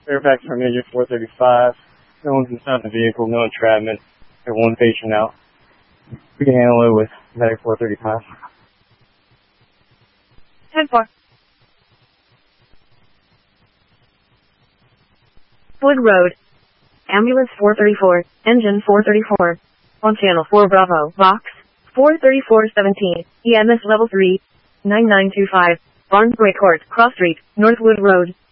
Fairfax from Midget 435. No one's inside the vehicle, no entrapment. Got one patient out. We can handle it with Medic 435. 10-4. Wood Road. Ambulance 434, Engine 434. On Channel 4 Bravo, Box 43417, EMS Level 3, 9925, Barnesbury Court, Cross Street, Northwood Road.